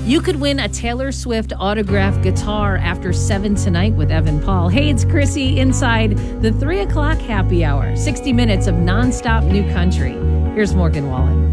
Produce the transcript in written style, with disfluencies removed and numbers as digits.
You could win a Taylor Swift autographed guitar after 7 tonight with Evan Paul. Hey, it's Chrissy inside the 3 o'clock happy hour. 60 minutes of nonstop new country. Here's Morgan Wallen.